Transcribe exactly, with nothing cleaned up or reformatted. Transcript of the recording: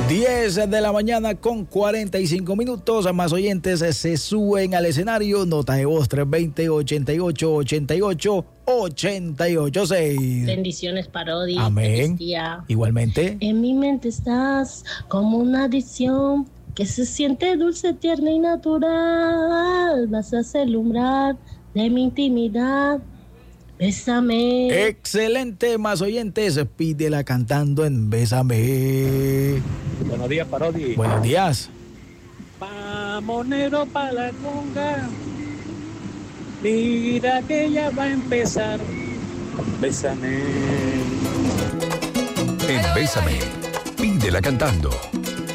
diez de la mañana con cuarenta y cinco minutos. Más oyentes se suben al escenario. Nota de voz tres dos cero, ochenta y ocho, ochenta y ocho, ochenta y ocho seis. Bendiciones, Parodi. Amén. Igualmente. En mi mente estás como una adicción que se siente dulce, tierna y natural. Vas a ser el umbral de mi intimidad. Bésame. Excelente, más oyentes. Pídela cantando en Bésame. Buenos días, Parodi. Buenos días. Vamonero pa' la conga. Mira que ya va a empezar. Bésame. En Bésame, pídela cantando.